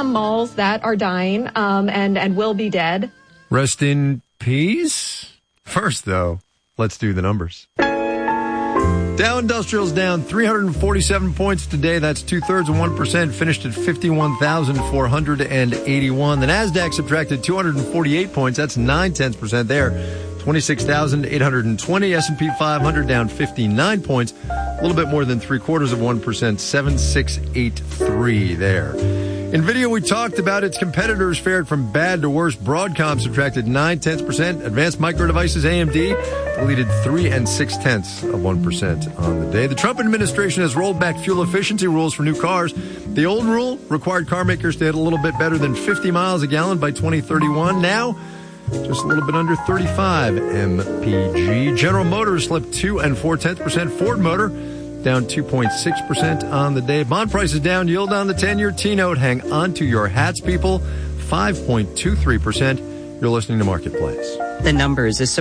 some malls that are dying and will be dead. Rest in peace. First, though, let's do the numbers. Dow Industrial's down 347 points today. That's 0.2%, finished at 51,481. The Nasdaq subtracted 248 points. That's 0.9% there. 26,820. S&P 500 down 59 points. A little bit more than 0.75%, 7,683 there. NVIDIA, we talked about its competitors fared from bad to worse. Broadcom subtracted 0.9%. Advanced Micro Devices, AMD, deleted 0.3% on the day. The Trump administration has rolled back fuel efficiency rules for new cars. The old rule required car makers to hit a little bit better than 50 miles a gallon by 2031. Now, just a little bit under 35 mpg. General Motors slipped 2.4%. Ford Motor down 2.6% on the day. Bond prices down, yield on the 10-year T-note. Hang on to your hats, people. 5.23%. You're listening to Marketplace. The numbers is